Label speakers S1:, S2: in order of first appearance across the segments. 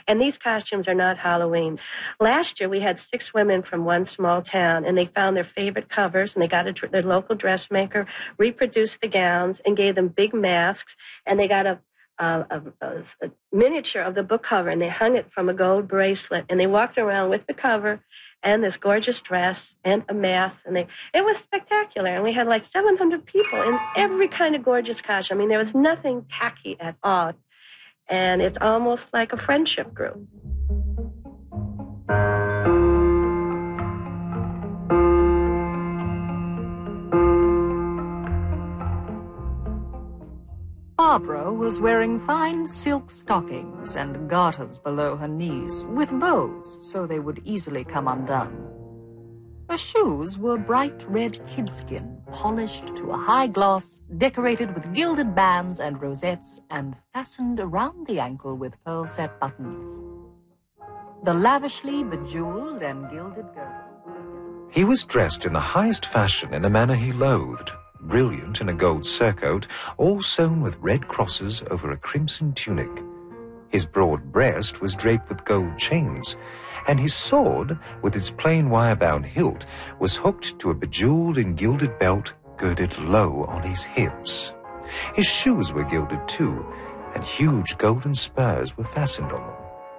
S1: And these costumes are not Halloween. Last year, we had 6 women from one small town, and they found their favorite covers, and they got their local dressmaker, reproduced the gowns, and gave them big masks, and they got a miniature of the book cover, and they hung it from a gold bracelet, and they walked around with the cover and this gorgeous dress and a mask, and it was spectacular. And we had like 700 people in every kind of gorgeous costume. I mean, there was nothing tacky at all, and it's almost like a friendship group.
S2: Barbara was wearing fine silk stockings and garters below her knees, with bows so they would easily come undone. Her shoes were bright red kidskin, polished to a high gloss, decorated with gilded bands and rosettes, and fastened around the ankle with pearl-set buttons. The lavishly bejeweled and gilded girdle.
S3: He was dressed in the highest fashion in a manner he loathed. Brilliant in a gold surcoat, all sewn with red crosses over a crimson tunic. His broad breast was draped with gold chains, and his sword, with its plain wire-bound hilt, was hooked to a bejeweled and gilded belt girded low on his hips. His shoes were gilded too, and huge golden spurs were fastened on them.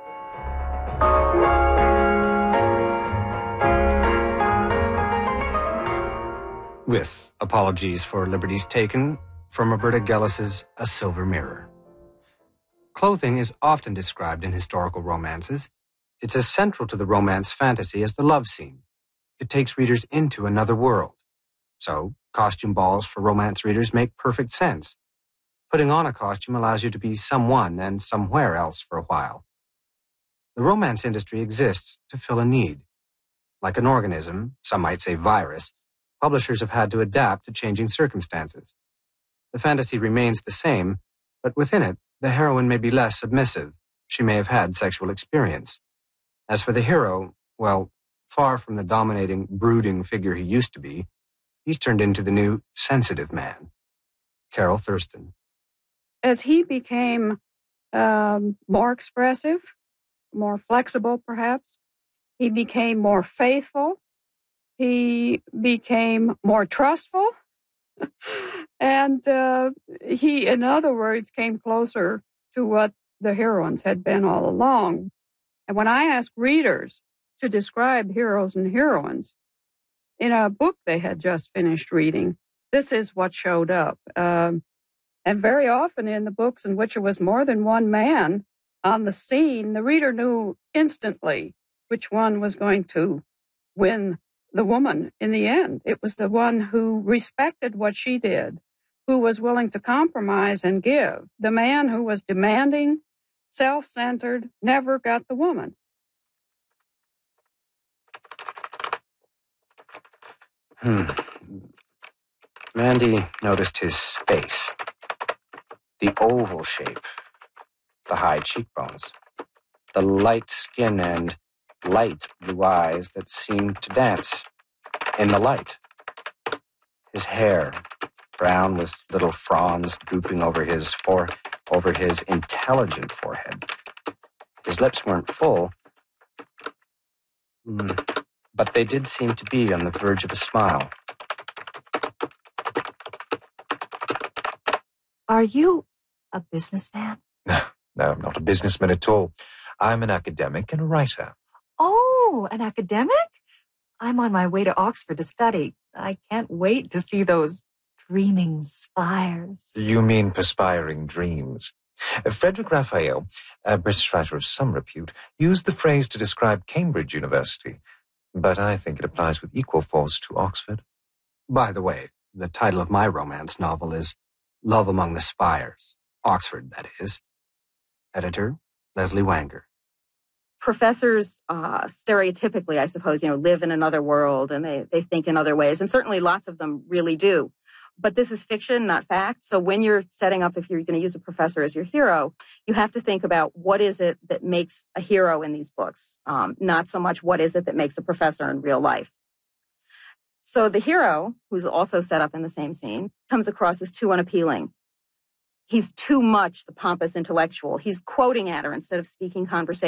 S4: With apologies for liberties taken from Roberta Gellis's A Silver Mirror. Clothing is often described in historical romances. It's as central to the romance fantasy as the love scene. It takes readers into another world. So, costume balls for romance readers make perfect sense. Putting on a costume allows you to be someone and somewhere else for a while. The romance industry exists to fill a need. Like an organism, some might say virus, publishers have had to adapt to changing circumstances. The fantasy remains the same, but within it, the heroine may be less submissive. She may have had sexual experience. As for the hero, well, far from the dominating, brooding figure he used to be, he's turned into the new sensitive man. Carol Thurston.
S5: As he became more expressive, more flexible perhaps, he became more faithful, he became more trustful, and he, in other words, came closer to what the heroines had been all along. And when I ask readers to describe heroes and heroines in a book they had just finished reading, this is what showed up. And very often in the books in which there was more than one man on the scene, the reader knew instantly which one was going to win the woman in the end. It was the one who respected what she did, who was willing to compromise and give. The man who was demanding, self-centered, never got the woman.
S4: Mandy noticed his face, the oval shape, the high cheekbones, the light skin and light blue eyes that seemed to dance in the light. His hair, brown with little fronds drooping over his intelligent forehead. His lips weren't full, but they did seem to be on the verge of a smile.
S2: Are you a businessman?
S3: No, I'm not a businessman at all. I'm an academic and a writer.
S2: Oh, an academic? I'm on my way to Oxford to study. I can't wait to see those dreaming spires.
S3: You mean perspiring dreams. Frederick Raphael, a British writer of some repute, used the phrase to describe Cambridge University, but I think it applies with equal force to Oxford.
S4: By the way, the title of my romance novel is Love Among the Spires, Oxford, that is. Editor, Leslie Wanger.
S6: Professors stereotypically, I suppose, live in another world and they think in other ways. And certainly lots of them really do. But this is fiction, not fact. So when you're setting up, if you're going to use a professor as your hero, you have to think about what is it that makes a hero in these books, not so much what is it that makes a professor in real life. So the hero, who's also set up in the same scene, comes across as too unappealing. He's too much the pompous intellectual. He's quoting at her instead of speaking conversation.